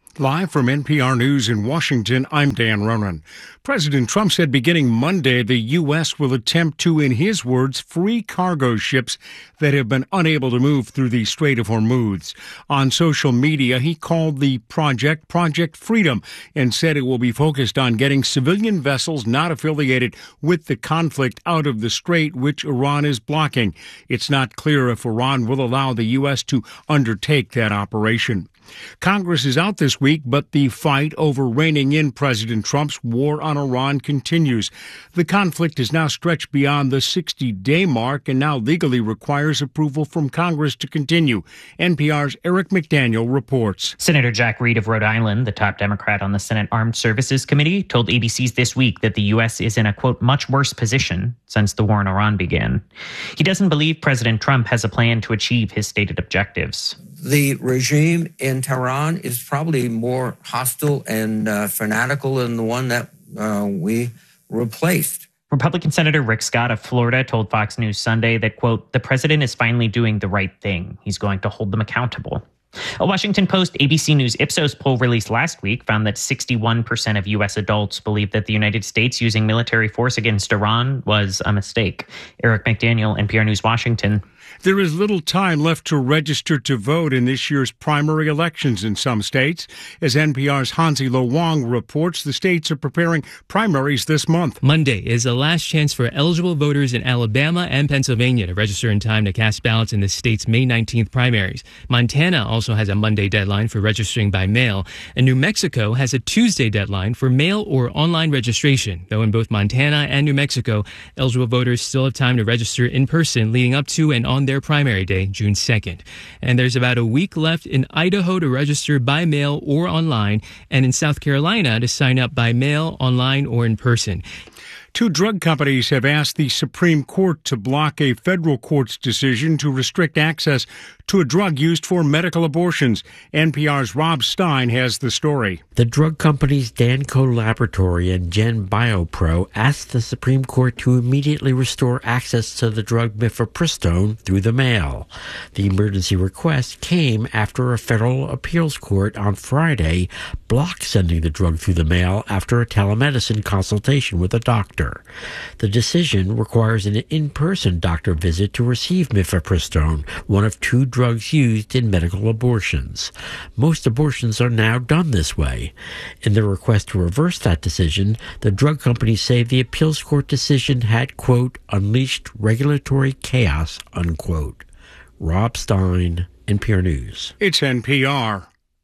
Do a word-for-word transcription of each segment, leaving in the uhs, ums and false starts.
Live from N P R News in Washington, I'm Dan Ronan. President Trump said beginning Monday, the U S will attempt to, in his words, free cargo ships that have been unable to move through the Strait of Hormuz. On social media, he called the project Project Freedom and said it will be focused on getting civilian vessels not affiliated with the conflict out of the strait, which Iran is blocking. It's not clear if Iran will allow the U S to undertake that operation. Congress is out this week, but the fight over reining in President Trump's war on Iran continues. The conflict is now stretched beyond the sixty-day mark and now legally requires approval from Congress to continue. N P R's Eric McDaniel reports. Senator Jack Reed of Rhode Island, the top Democrat on the Senate Armed Services Committee, told A B C's This Week that the U S is in a, quote, much worse position since the war in Iran began. He doesn't believe President Trump has a plan to achieve his stated objectives. The regime in Tehran is probably more hostile and uh, fanatical than the one that uh, we replaced. Republican Senator Rick Scott of Florida told Fox News Sunday that, quote, the president is finally doing the right thing. He's going to hold them accountable. A Washington Post A B C News Ipsos poll released last week found that sixty-one percent of U S adults believe that the United States using military force against Iran was a mistake. Eric McDaniel, N P R News, Washington. There is little time left to register to vote in this year's primary elections in some states. As N P R's Hansi Lo Wang reports, the states are preparing primaries this month. Monday is the last chance for eligible voters in Alabama and Pennsylvania to register in time to cast ballots in the state's May nineteenth primaries. Montana also has a Monday deadline for registering by mail, and New Mexico has a Tuesday deadline for mail or online registration, though in both Montana and New Mexico, eligible voters still have time to register in person leading up to and on their primary day, June second. And there's about a week left in Idaho to register by mail or online, and in South Carolina to sign up by mail, online, or in person. Two drug companies have asked the Supreme Court to block a federal court's decision to restrict access to a drug used for medical abortions. N P R's Rob Stein has the story. The drug companies Danco Laboratory and Gen Biopro asked the Supreme Court to immediately restore access to the drug mifepristone through the mail. The emergency request came after a federal appeals court on Friday blocked sending the drug through the mail after a telemedicine consultation with a doctor. The decision requires an in-person doctor visit to receive mifepristone, one of two drugs used in medical abortions. Most abortions are now done this way. In the request to reverse that decision, the drug companies say the appeals court decision had, quote, unleashed regulatory chaos, unquote. Rob Stein, N P R News. It's N P R.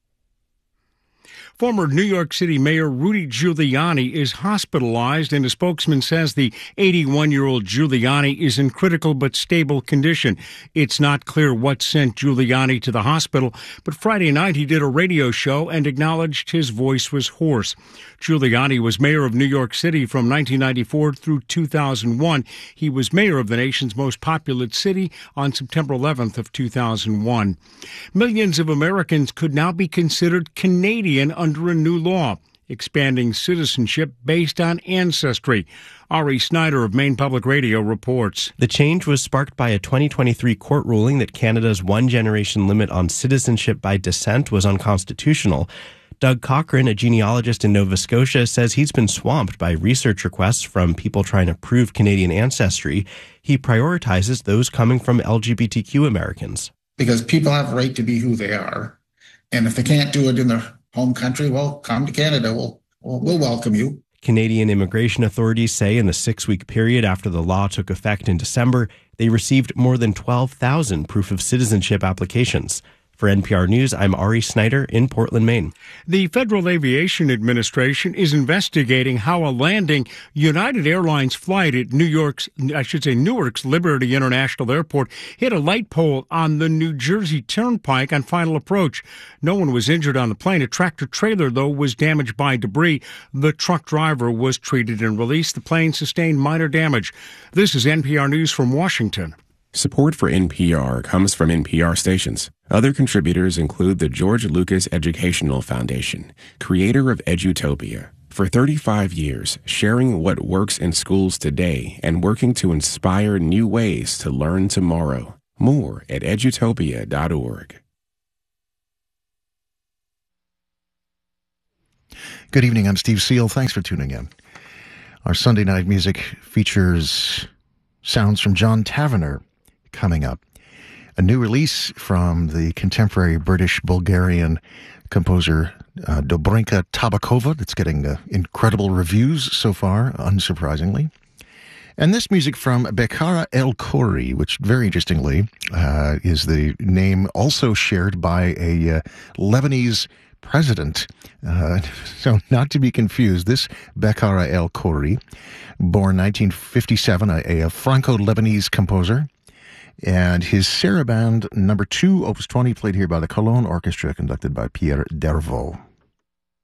Former New York City Mayor Rudy Giuliani is hospitalized, and a spokesman says the eighty-one-year-old Giuliani is in critical but stable condition. It's not clear what sent Giuliani to the hospital, but Friday night he did a radio show and acknowledged his voice was hoarse. Giuliani was mayor of New York City from nineteen ninety-four through two thousand one. He was mayor of the nation's most populous city on September eleventh of two thousand one. Millions of Americans could now be considered Canadian under a new law, expanding citizenship based on ancestry. Ari Snyder of Maine Public Radio reports. The change was sparked by a twenty twenty-three court ruling that Canada's one-generation limit on citizenship by descent was unconstitutional. Doug Cochran, a genealogist in Nova Scotia, says he's been swamped by research requests from people trying to prove Canadian ancestry. He prioritizes those coming from L G B T Q Americans. Because people have a right to be who they are. And if they can't do it in their home country, well, come to Canada. We'll, we'll, we'll welcome you. Canadian immigration authorities say in the six-week period after the law took effect in December, they received more than twelve thousand proof of citizenship applications. For N P R News, I'm Ari Snyder in Portland, Maine. The Federal Aviation Administration is investigating how a landing United Airlines flight at New York's, I should say Newark's Liberty International Airport hit a light pole on the New Jersey Turnpike on final approach. No one was injured on the plane. A tractor trailer, though, was damaged by debris. The truck driver was treated and released. The plane sustained minor damage. This is N P R News from Washington. Support for N P R comes from N P R stations. Other contributors include the George Lucas Educational Foundation, creator of Edutopia. For thirty-five years, sharing what works in schools today and working to inspire new ways to learn tomorrow. More at edutopia dot org. Good evening, I'm Steve Seal. Thanks for tuning in. Our Sunday night music features sounds from John Tavener coming up. A new release from the contemporary British-Bulgarian composer uh, Dobrinka Tabakova that's getting uh, incredible reviews so far, unsurprisingly. And this music from Bekhara El Khoury, which very interestingly uh, is the name also shared by a uh, Lebanese president. Uh, so not to be confused, this Bekhara El Khoury, born nineteen fifty-seven, a, a Franco-Lebanese composer, and his Sarabande number two, Opus twenty, played here by the Cologne Orchestra, conducted by Pierre Dervaux.